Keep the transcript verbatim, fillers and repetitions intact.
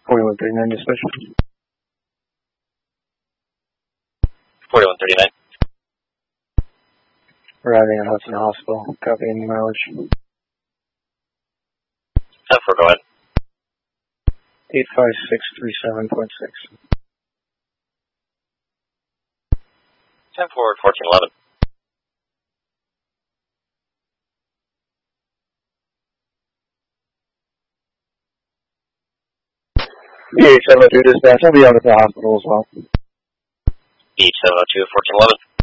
forty-one thirty-nine dispatch. forty-one thirty-nine. Arriving at Hudson Hospital. Copy any mileage. ten four, go ahead. eight five six three seven point six. ten forward, fourteen eleven. B eight seven oh two dispatch. I'll be out at the hospital as well. B eight seven oh two, fourteen eleven.